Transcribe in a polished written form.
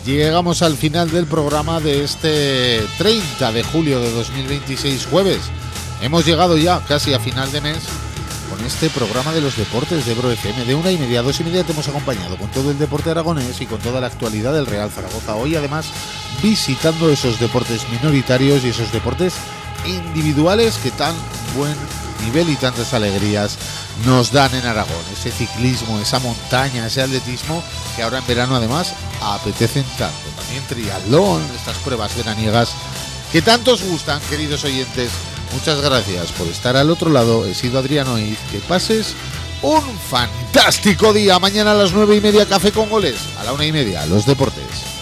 llegamos al final del programa de este 30 de julio de 2026, jueves. Hemos llegado ya casi a final de mes con este programa de los deportes de Ebro FM. De 1:30 a 2:30 te hemos acompañado con todo el deporte aragonés y con toda la actualidad del Real Zaragoza. Hoy además visitando esos deportes minoritarios y esos deportes individuales que tan buen nivel y tantas alegrías nos dan en Aragón. Ese ciclismo, esa montaña, ese atletismo que ahora en verano además apetecen tanto. También triatlón, estas pruebas veraniegas que tantos gustan, queridos oyentes. Muchas gracias por estar al otro lado. He sido Adrián Oiz. Que pases un fantástico día. Mañana a las 9:30 Café con Goles. A la 1:30 los deportes.